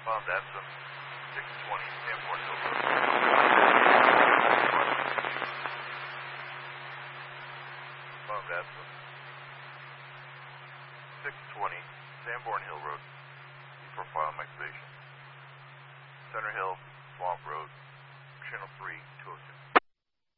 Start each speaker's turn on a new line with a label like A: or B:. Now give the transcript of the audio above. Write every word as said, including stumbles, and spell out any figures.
A: Mom, that's the six twenty Sanborn Hill Road. Mom, that's the six twenty Sanborn Hill Road. Profile activation. Center Hill, Swamp Road, Channel three, two oh six.